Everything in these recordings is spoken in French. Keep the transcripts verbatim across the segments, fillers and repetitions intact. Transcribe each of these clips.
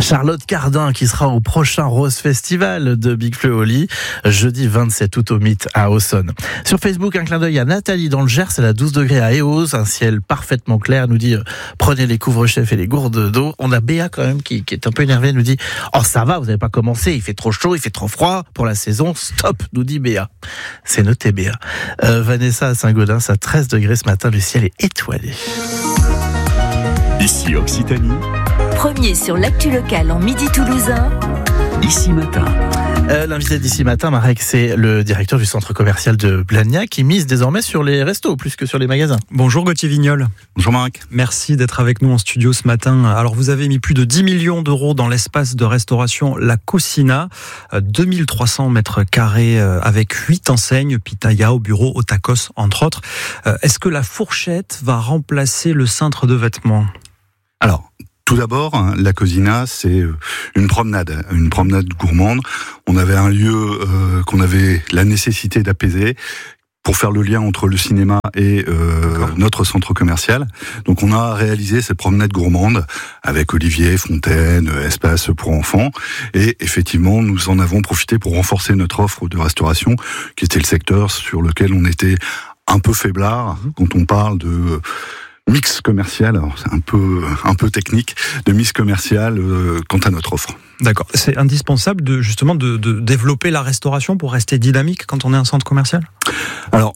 Charlotte Cardin qui sera au prochain Rose Festival de Big Fleu au Lit, jeudi vingt-sept août au Mythe à Auxonne. Sur Facebook, un clin d'œil à Nathalie dans le Gers, elle a douze degrés à Eauze, un ciel parfaitement clair, elle nous dit euh, prenez les couvre-chefs et les gourdes d'eau. On a Béa quand même qui, qui est un peu énervée, elle nous dit oh ça va, vous n'avez pas commencé, il fait trop chaud, il fait trop froid pour la saison, stop, nous dit Béa. C'est noté Béa. Euh, Vanessa à Saint-Gaudens à treize degrés ce matin, le ciel est étoilé. Ici Occitanie. Premier sur l'actu locale en Midi Toulousain. Ici Matin. Euh, L'invité d'ici matin, Marek, c'est le directeur du centre commercial de Blagnac qui mise désormais sur les restos plus que sur les magasins. Bonjour Gauthier Vignol. Bonjour Marek. Merci d'être avec nous en studio ce matin. Alors vous avez mis plus de dix millions d'euros dans l'espace de restauration La Cocina, deux mille trois cents mètres carrés avec huit enseignes, Pitaya au bureau, au tacos entre autres. Est-ce que la fourchette va remplacer le cintre de vêtements ? Alors, tout d'abord, La Cocina, c'est une promenade, une promenade gourmande. On avait un lieu euh, qu'on avait la nécessité d'apaiser pour faire le lien entre le cinéma et euh, notre centre commercial. Donc on a réalisé cette promenade gourmande avec olivier, fontaine, espace pour enfants. Et effectivement, nous en avons profité pour renforcer notre offre de restauration, qui était le secteur sur lequel on était un peu faiblard quand on parle de mix commercial, alors c'est un peu un peu technique, de mix commercial euh, quant à notre offre. D'accord. C'est indispensable de justement de, de développer la restauration pour rester dynamique quand on est un centre commercial ? Alors,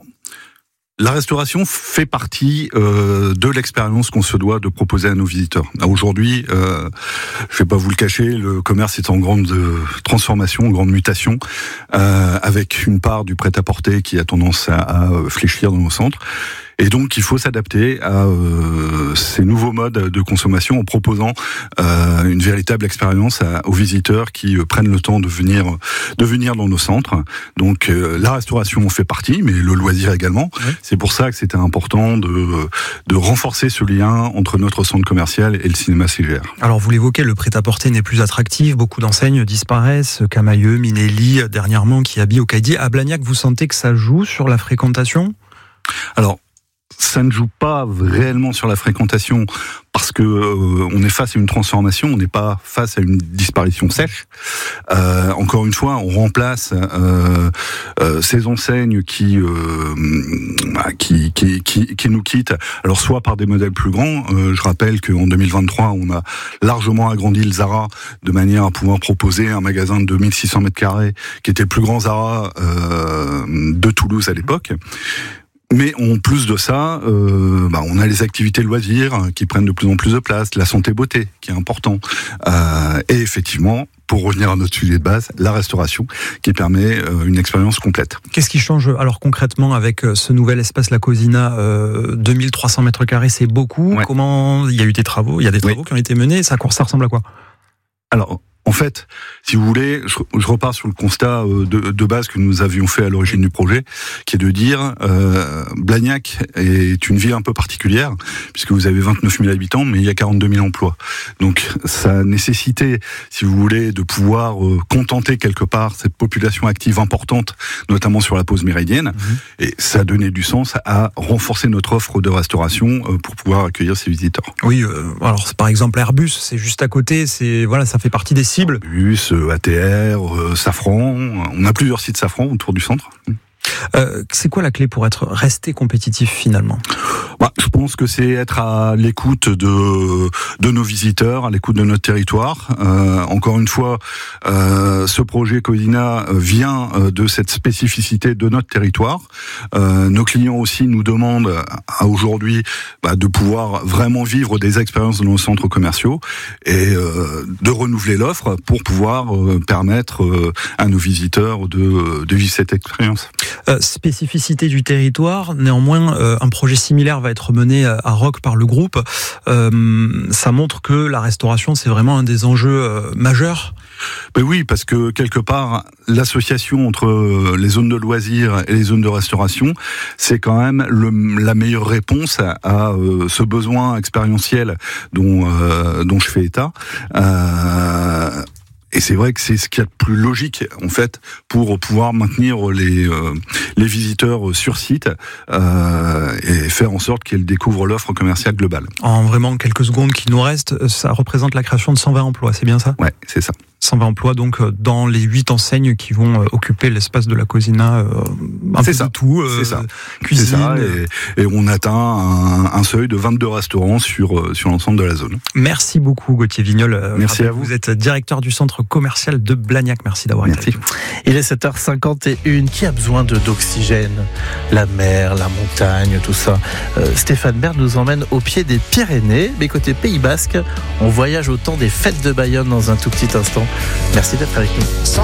la restauration fait partie euh, de l'expérience qu'on se doit de proposer à nos visiteurs. Aujourd'hui, euh, je vais pas vous le cacher, le commerce est en grande transformation, en grande mutation, euh, avec une part du prêt-à-porter qui a tendance à, à fléchir dans nos centres. Et donc, il faut s'adapter à euh, ces nouveaux modes de consommation en proposant euh, une véritable expérience à, aux visiteurs qui euh, prennent le temps de venir, de venir dans nos centres. Donc, euh, la restauration en fait partie, mais le loisir également. Oui. C'est pour ça que c'était important de, de renforcer ce lien entre notre centre commercial et le cinéma C G R. Alors, vous l'évoquez, le prêt-à-porter n'est plus attractif. Beaucoup d'enseignes disparaissent. Camailleux, Minelli, dernièrement, qui habille au Caïdi. À Blagnac, vous sentez que ça joue sur la fréquentation ? Alors, ça ne joue pas réellement sur la fréquentation parce que euh, on est face à une transformation, on n'est pas face à une disparition sèche. Euh, encore une fois, on remplace euh, euh, ces enseignes qui, euh, qui, qui, qui, qui nous quittent. Alors soit par des modèles plus grands. Euh, je rappelle qu'en deux mille vingt-trois, on a largement agrandi le Zara de manière à pouvoir proposer un magasin de deux mille six cents mètres carrés qui était le plus grand Zara euh, de Toulouse à l'époque. Mais en plus de ça, euh, bah, on a les activités loisirs qui prennent de plus en plus de place, la santé-beauté qui est important, euh, et effectivement, pour revenir à notre sujet de base, la restauration qui permet euh, une expérience complète. Qu'est-ce qui change alors concrètement avec ce nouvel espace La Cocina, euh, deux mille trois cents mètres carrés, c'est beaucoup. Ouais. Comment il y a eu des travaux, il y a des travaux oui. qui ont été menés. Ça, ça ressemble à quoi ? Alors. En fait, si vous voulez, je, je repars sur le constat de, de base que nous avions fait à l'origine du projet, qui est de dire euh, Blagnac est une ville un peu particulière, puisque vous avez vingt-neuf mille habitants, mais il y a quarante-deux mille emplois. Donc, ça nécessitait, si vous voulez, de pouvoir euh, contenter quelque part cette population active importante, notamment sur la pause méridienne, mmh. et ça donnait du sens à renforcer notre offre de restauration euh, pour pouvoir accueillir ces visiteurs. Oui, euh, alors par exemple Airbus, c'est juste à côté, c'est voilà, ça fait partie des cibles. Bus, A T R, euh, Safran, on a plusieurs sites Safran autour du centre. Euh, c'est quoi la clé pour être resté compétitif finalement ? Bah, je pense que c'est être à l'écoute de de nos visiteurs, à l'écoute de notre territoire. Euh, encore une fois, euh, ce projet Cocina vient de cette spécificité de notre territoire. Euh, nos clients aussi nous demandent à aujourd'hui bah, de pouvoir vraiment vivre des expériences dans nos centres commerciaux et euh, de renouveler l'offre pour pouvoir euh, permettre euh, à nos visiteurs de, de vivre cette expérience. Euh, spécificité du territoire, néanmoins, euh, un projet similaire va être mené à, à Roques par le groupe. Euh, ça montre que la restauration, c'est vraiment un des enjeux euh, majeurs. Ben oui, parce que quelque part, l'association entre les zones de loisirs et les zones de restauration, c'est quand même le, la meilleure réponse à, à euh, ce besoin expérientiel dont, euh, dont je fais état. Euh, Et c'est vrai que c'est ce qu'il y a de plus logique, en fait, pour pouvoir maintenir les, euh, les visiteurs sur site euh, et faire en sorte qu'ils découvrent l'offre commerciale globale. En vraiment quelques secondes qui nous restent, ça représente la création de cent vingt emplois, c'est bien ça ? Ouais, c'est ça. cent vingt emplois donc dans les huit enseignes qui vont occuper l'espace de la Cosina, euh, un c'est peu ça. de tout, euh, c'est ça. cuisine. C'est ça, et, et on atteint un, un seuil de vingt-deux restaurants sur, sur l'ensemble de la zone. Merci beaucoup Gauthier Vignol. Merci à vous. Vous êtes directeur du centre commercial de Blagnac. Merci d'avoir été Merci. avec nous. Il est sept heures cinquante et une. Qui a besoin de d'oxygène ? La mer, la montagne, tout ça. Euh, Stéphane Bern nous emmène au pied des Pyrénées. Mais côté Pays Basque, on voyage au temps des fêtes de Bayonne dans un tout petit instant. Merci d'être avec nous.